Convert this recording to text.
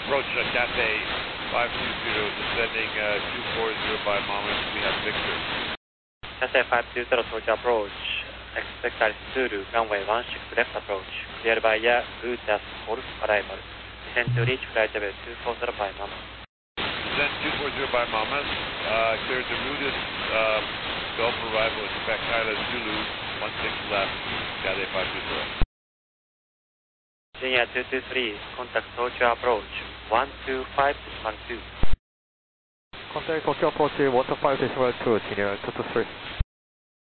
approach Cathay 520, descending 240 by Mama, we have Victor. Cathay 520 approach approach, expect altitude, runway 16 left approach, cleared by route as Golf arrival, descend to reach flight level 240 by Mama. Descend 240 by Mama, cleared the route is Golf arrival, expect Kyla Zulu, 16 left, Cathay 520. Junior 223, contact Tokyo approach, 125 decimal 2. Contact Tokyo approach 125 decimal 2, Junior 223.